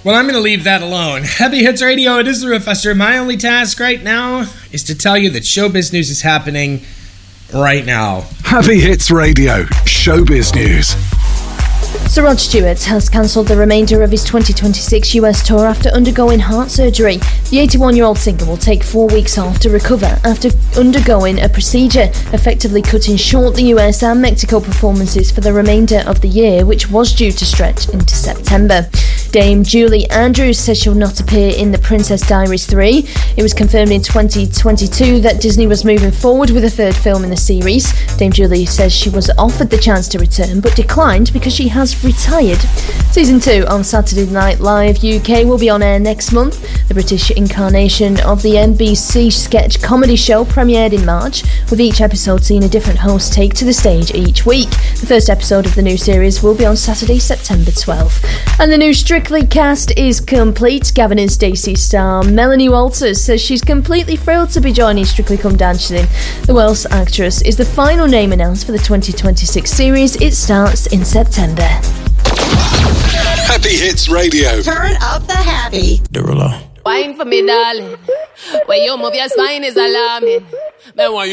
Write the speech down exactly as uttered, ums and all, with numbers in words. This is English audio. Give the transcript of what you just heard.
Well, I'm going to leave that alone. Happy Hits Radio, it is the Professor. My only task right now is to tell you that showbiz news is happening right now. Happy Hits Radio, showbiz news. Sir Rod Stewart has cancelled the remainder of his twenty twenty-six U S tour after undergoing heart surgery. The eighty-one-year-old singer will take four weeks off to recover after undergoing a procedure, effectively cutting short the U S and Mexico performances for the remainder of the year, which was due to stretch into September. Dame Julie Andrews says she'll not appear in The Princess Diaries three. It was confirmed in twenty twenty-two that Disney was moving forward with a third film in the series. Dame Julie says she was offered the chance to return but declined because she has retired. Season two on Saturday Night Live U K will be on air next month. The British incarnation of the N B C sketch comedy show premiered in March, with each episode seeing a different host take to the stage each week. The first episode of the new series will be on Saturday, September twelfth. And the new Strictly cast is complete. Gavin and Stacey star Melanie Walters says she's completely thrilled to be joining Strictly Come Dancing. The Welsh actress is the final name announced for the twenty twenty-six series. It starts in September. Happy Hits Radio. Turn up the happy. Derulo. Wine for me, darling. When you move your spine is alarming. Man, why you